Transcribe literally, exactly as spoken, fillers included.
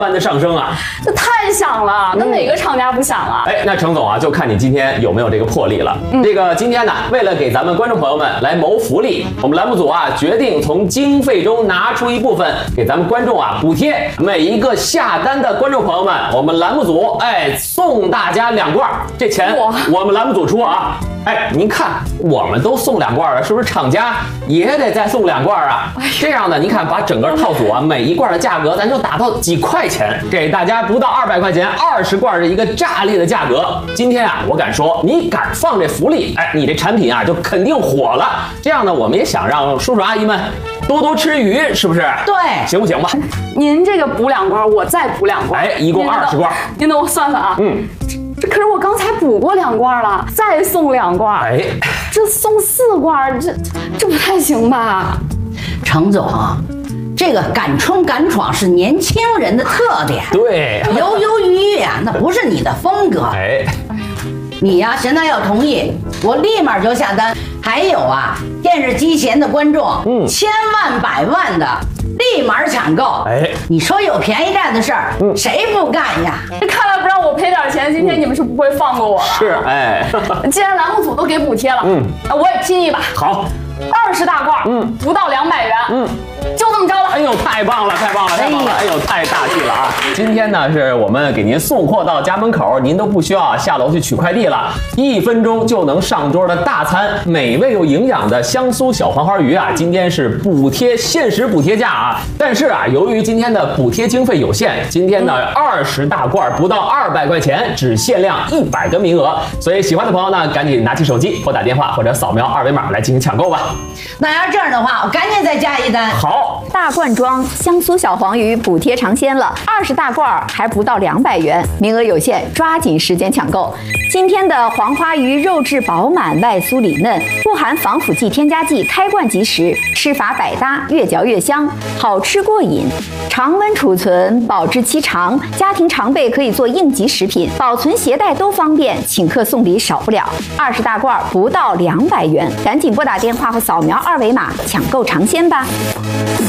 般的上升啊！ 这太响了，那哪个厂家不响啊？ 哎，那程总啊，就看你今天有没有这个魄力了。嗯、这个今天呢，为了给咱们观众朋友们来谋福利，我们栏目组啊决定从经费中拿出一部分给咱们观众啊补贴。每一个下单的观众朋友们，我们栏目组哎送大家两罐，这钱我们栏目组出啊。哎，您看，我们都送两罐了，是不是厂家也得再送两罐啊？这样呢，您看把整个套组啊，每一罐的价格咱就打到几块钱，给大家不到二百块钱，二十罐的一个炸裂的价格。今天啊，我敢说，你敢放这福利，哎，你这产品啊就肯定火了。这样呢，我们也想让叔叔阿姨们多多吃鱼，是不是？ 对， 行不行吧？ 您这个补两罐，我再补两罐， 哎，一共二十罐。 您等我算算啊，嗯。这可是我刚才补过两罐了，再送两罐，哎，这送四罐，这这不太行吧？ 程总，这个敢冲敢闯是年轻人的特点， 对， 犹犹豫豫呀，那不是你的风格。哎，你呀，现在要同意，我立马就下单。还有啊，电视机前的观众，嗯，千万百万的。立马抢购！哎，你说有便宜占的事儿，嗯、谁不干呀？ 这看来不让我赔点钱，今天你们是不会放过我了。 是，哎， 既然栏目组都给补贴了，嗯，我也拼一把。 好， 二十大罐，嗯，不到两百元，嗯。就这么着了， 哎呦，太棒了，太棒了，太棒了！哎呦，太大气了啊！今天呢，是我们给您送货到家门口，您都不需要下楼去取快递了，一分钟就能上桌的大餐，美味又营养的香酥小黄花鱼啊！今天是补贴限时补贴价啊！但是啊，由于今天的补贴经费有限，今天呢二十大罐不到二百块钱，只限量一百个名额，所以喜欢的朋友呢，赶紧拿起手机拨打电话或者扫描二维码来进行抢购吧。 那要这样的话，我赶紧再加一单。 好， 大罐装香酥小黄鱼补贴尝鲜了，二十大罐还不到两百元，名额有限，抓紧时间抢购。今天的黄花鱼肉质饱满，外酥里嫩，不含防腐剂、添加剂，开罐即食，吃法百搭，越嚼越香，好吃过瘾。常温储存，保质期长，家庭常备可以做应急食品，保存携带都方便，请客送礼少不了。二十大罐不到两百元，赶紧拨打电话或扫描二维码抢购尝鲜吧。